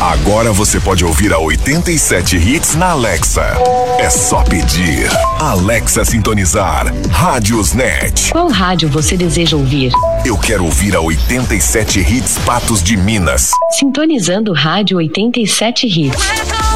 Agora você pode ouvir a 87 Hits na Alexa. É só pedir. Alexa sintonizar. Rádios Net. Qual rádio você deseja ouvir? Eu quero ouvir a 87 Hits Patos de Minas. Sintonizando Rádio 87 Hits.